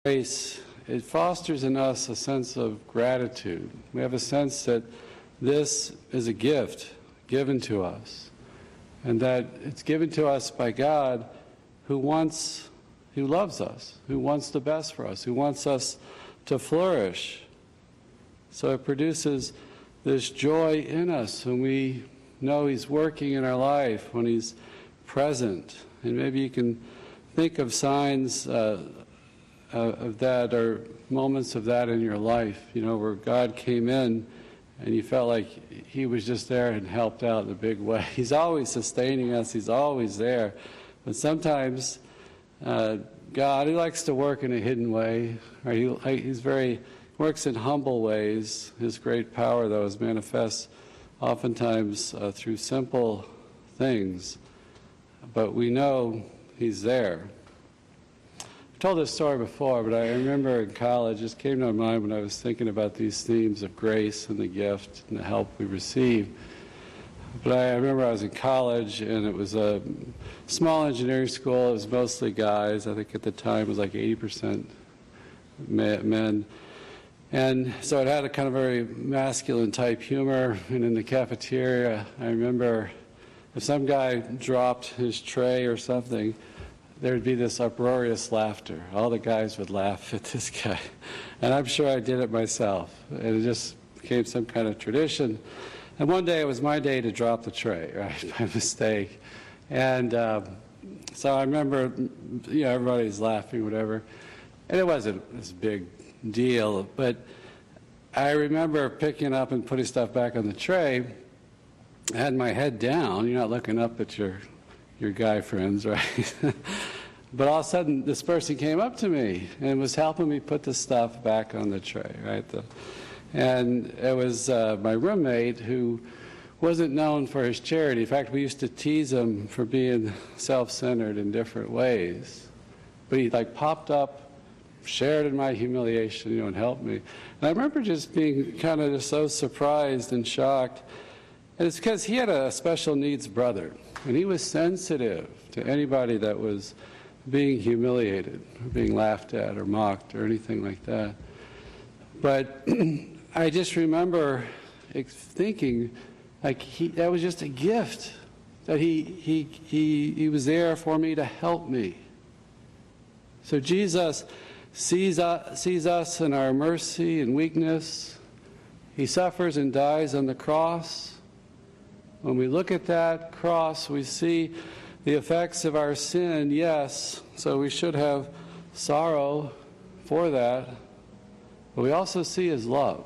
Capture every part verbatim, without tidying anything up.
grace, it fosters in us a sense of gratitude. We have a sense that this is a gift given to us, and that it's given to us by God who wants, who loves us, who wants the best for us, who wants us to flourish. So it produces this joy in us when we know He's working in our life, when He's present. And maybe you can think of signs uh, Uh, of that, or moments of that in your life, you know, where God came in and you felt like He was just there and helped out in a big way. He's always sustaining us, He's always there. But sometimes uh, God, He likes to work in a hidden way. Right? He, he's very, works in humble ways. His great power, though, is manifest oftentimes uh, through simple things. But we know He's there. I've told this story before, but I remember in college, it just came to my mind when I was thinking about these themes of grace and the gift and the help we receive. But I remember I was in college, and it was a small engineering school. It was mostly guys. I think at the time it was like eighty percent men. And so it had a kind of very masculine type humor. And in the cafeteria, I remember if some guy dropped his tray or something, there would be this uproarious laughter. All the guys would laugh at this guy. And I'm sure I did it myself. And it just became some kind of tradition. And one day it was my day to drop the tray, right, by mistake. And um, so I remember, you know, everybody's laughing, whatever. And it wasn't this big deal. But I remember picking up and putting stuff back on the tray. I had my head down. You're not looking up at your your guy friends, right? But all of a sudden, this person came up to me and was helping me put the stuff back on the tray, right? The, and it was uh, my roommate, who wasn't known for his charity. In fact, we used to tease him for being self-centered in different ways. But he like popped up, shared in my humiliation, you know, and helped me. And I remember just being kind of just so surprised and shocked. And it's because he had a special needs brother. And he was sensitive to anybody that was being humiliated, or being laughed at, or mocked, or anything like that. But I just remember thinking, like, he, that was just a gift, that he, he, he, he was there for me to help me. So Jesus sees us, sees us in our mercy and weakness. He suffers and dies on the cross. When we look at that cross, we see the effects of our sin, yes, so we should have sorrow for that. But we also see His love,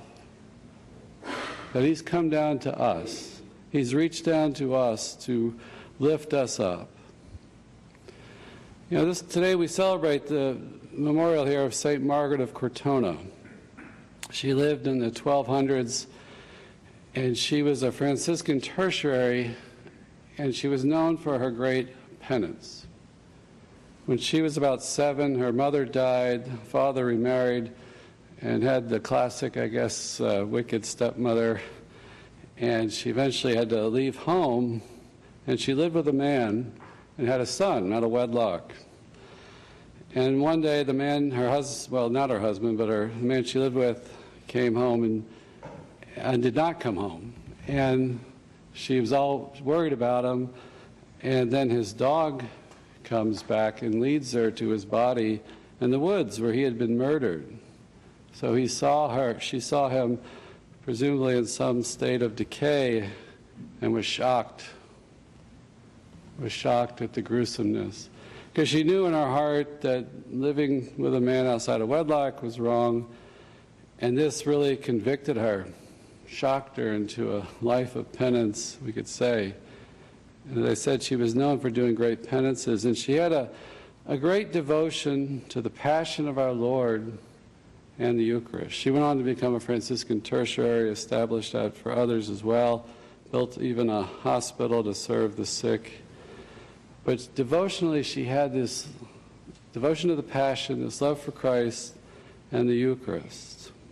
that He's come down to us. He's reached down to us to lift us up. You know, this, today we celebrate the memorial here of Saint Margaret of Cortona. She lived in the twelve hundreds. And she was a Franciscan tertiary, and she was known for her great penance. When she was about seven, her mother died, father remarried, and had the classic, I guess, uh, wicked stepmother. And she eventually had to leave home, and she lived with a man and had a son, not a wedlock. And one day the man, her husband, well, not her husband, but her, the man she lived with, came home and and did not come home. And she was all worried about him. And then his dog comes back and leads her to his body in the woods where he had been murdered. So he saw her, she saw him presumably in some state of decay, and was shocked, was shocked at the gruesomeness. Because she knew in her heart that living with a man outside of wedlock was wrong, and this really convicted her, shocked her into a life of penance, we could say. And as I said, she was known for doing great penances, and she had a, a great devotion to the Passion of our Lord and the Eucharist. She went on to become a Franciscan tertiary, established that for others as well, built even a hospital to serve the sick. But devotionally, she had this devotion to the Passion, this love for Christ and the Eucharist.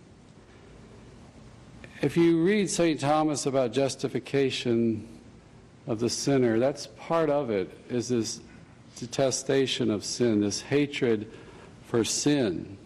If you read Saint Thomas about justification of the sinner, that's part of it, is this detestation of sin, this hatred for sin.